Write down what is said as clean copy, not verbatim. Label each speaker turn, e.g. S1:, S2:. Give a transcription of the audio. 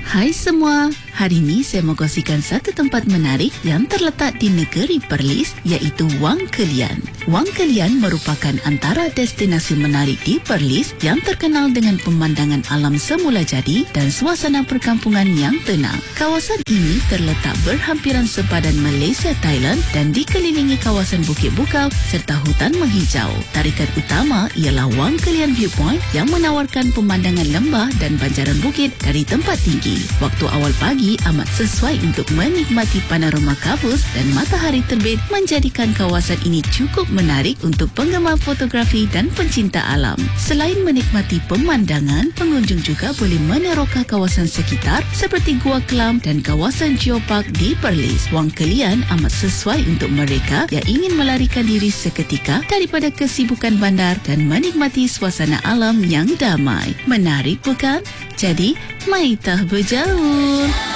S1: Hai semua, hari ini saya mau kongsikan satu tempat menarik yang terletak di negeri Perlis, iaitu Wang Kelian. Wang Kelian merupakan antara destinasi menarik di Perlis yang terkenal dengan pemandangan alam semula jadi dan suasana perkampungan yang tenang. Kawasan ini terletak berhampiran sepadan Malaysia, Thailand dan dikelilingi kawasan Bukit Bukau serta hutan menghijau. Tarikan utama ialah Wang Kelian Viewpoint yang menawarkan pemandangan lembah dan banjaran bukit dari tempat tinggi. Waktu awal pagi amat sesuai untuk menikmati panorama kampus dan matahari terbit menjadikan kawasan ini cukup menarik untuk penggemar fotografi dan pencinta alam. Selain menikmati pemandangan, pengunjung juga boleh meneroka kawasan sekitar seperti Gua Kelam dan kawasan Geopark di Perlis. Wang Kelian amat sesuai untuk mereka yang ingin melarikan diri seketika daripada kesibukan bandar dan menikmati suasana alam yang damai. Menarik bukan? Jadi, mari tah berjauh.